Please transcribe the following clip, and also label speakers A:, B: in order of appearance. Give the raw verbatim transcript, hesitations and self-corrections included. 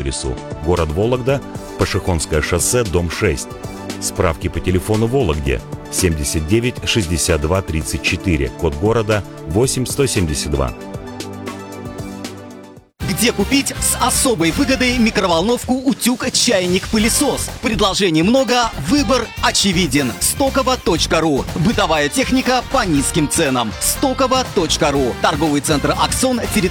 A: адресу: город Вологда, Пашихонское шоссе, дом шесть. Справки по телефону Вологде семьдесят девять шестьдесят два тридцать четыре, код города восемь сто семьдесят два.
B: Где купить с особой выгодой микроволновку, утюг, чайник, пылесос? Предложений много, выбор очевиден. стоково точка ру. Бытовая техника по низким ценам. стоково точка ру. Торговый центр «Аксон», территория